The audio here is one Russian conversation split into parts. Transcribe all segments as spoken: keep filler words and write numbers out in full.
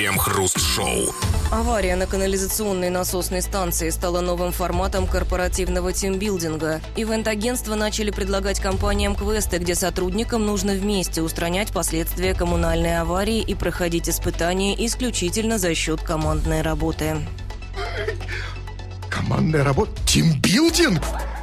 Крем-хруст-шоу. Авария на канализационной насосной станции стала новым форматом корпоративного тимбилдинга. Ивент-агентства начали предлагать компаниям квесты, где сотрудникам нужно вместе устранять последствия коммунальной аварии и проходить испытания исключительно за счет командной работы. Командная работа? Тимбилдинг?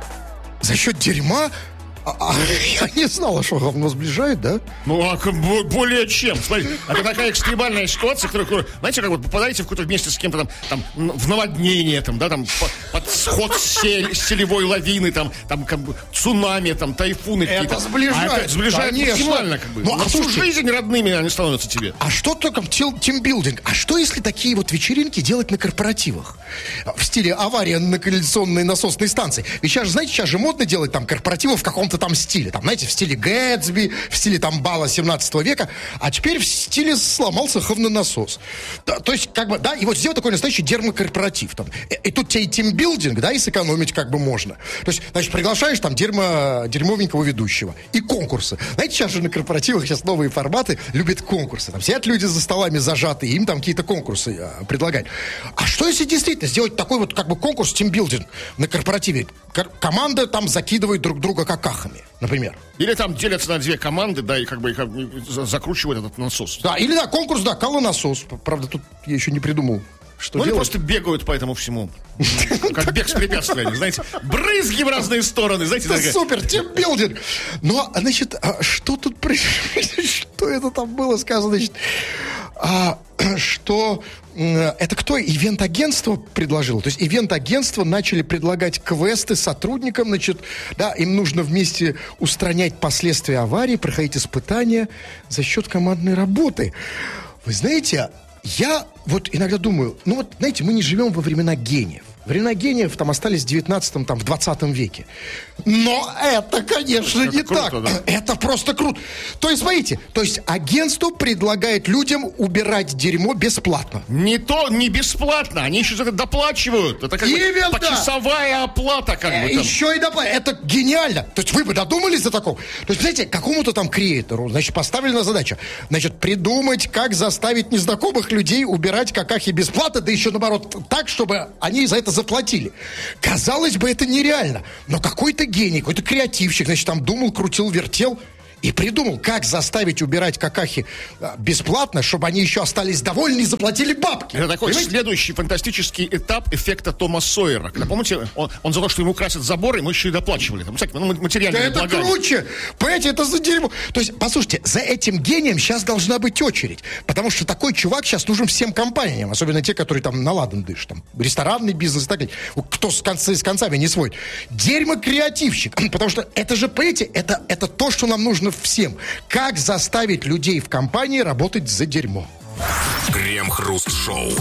За счет дерьма? А, а, я не знала, что говно сближает, да? Ну, а более чем. Смотрите, это такая экстремальная ситуация, которая, знаете, как вот попадаете в какое-то вместе с кем-то там, там в наводнение, там, да, там, под сход сель, селевой лавины, там, там, как бы, цунами, там, тайфуны какие-то. Это сближает. А это сближает Конечно. максимально, как бы. Ну, На а всю слушайте, жизнь родными они становятся тебе. А что только тимбилдинг? А что, если такие вот вечеринки делать на корпоративах? В стиле авария на канализационной насосной станции. Ведь сейчас, знаете, сейчас же модно делать там корпоративы в каком-то там стиле. Там, знаете, в стиле Гэтсби, в стиле там бала семнадцатого века. А теперь в стиле сломался говнонасос. Да, то есть, как бы, да, и вот сделать такой настоящий дермокорпоратив. Там. И, и тут тебе и тимбилдинг, да, и сэкономить как бы можно. То есть, значит, приглашаешь там дерьмо, дерьмовенького ведущего. И конкурсы. Знаете, сейчас же на корпоративах сейчас новые форматы любят конкурсы. Там сидят люди за столами зажатые, им там какие-то конкурсы а, предлагают. А что если действительно сделать такой вот как бы конкурс тимбилдинг на корпоративе? Кор- команда там закидывает друг друга какахами, например. Или там делятся на две команды, да, и как бы, и как бы закручивают этот насос. Да, или да, конкурс, да, колонасос. Правда, тут я еще не придумал, что ну, делать. они просто бегают по этому всему. Как бег с препятствиями, знаете. Брызги в разные стороны, знаете. Это супер, тимбилдинг. Но, значит, что тут происходит? Что это там было сказано? Значит, а, что... Это кто? Ивент-агентство предложило? То есть ивент-агентство начали предлагать квесты сотрудникам, значит, да, им нужно вместе устранять последствия аварии, проходить испытания за счет командной работы. Вы знаете, я вот иногда думаю, ну вот, знаете, мы не живем во времена гениев. Времена гениев там остались в девятнадцатом, там, в двадцатом веке. Но это, конечно, это не круто, так. Да. Это просто круто. То есть, смотрите, то есть агентство предлагает людям убирать дерьмо бесплатно. Не то, не бесплатно, они еще за это доплачивают. Это как Именно. бы почасовая оплата, как бы. Там. Еще и доплачивают. Это гениально. То есть вы бы додумались до такого? То есть, знаете, какому-то там креатору, значит, поставлена задача, значит, придумать, как заставить незнакомых людей убирать какахи бесплатно, да еще, наоборот, так, чтобы они за это заплатили. Казалось бы, это нереально. Но какой-то гений, какой-то креативщик, значит, там думал, крутил, вертел и придумал, как заставить убирать какахи бесплатно, чтобы они еще остались довольны и заплатили бабки. Это такой Понимаете? Следующий фантастический этап эффекта Тома Сойера. Когда, помните, он, он за то, что ему красят заборы, мы еще и доплачивали. Там, всякие, ну, материальные Да это круче! Понимаете, это за дерьмо. То есть, послушайте, за этим гением сейчас должна быть очередь. Потому что такой чувак сейчас нужен всем компаниям. Особенно те, которые там на ладан дышат. Там, ресторанный бизнес и так далее. Кто с, конца, с концами не свой. Дерьмо-креативщик. Потому что это же, понимаете, это, это то, что нам нужно всем. Как заставить людей в компании работать за дерьмо. Крем-хруст-шоу.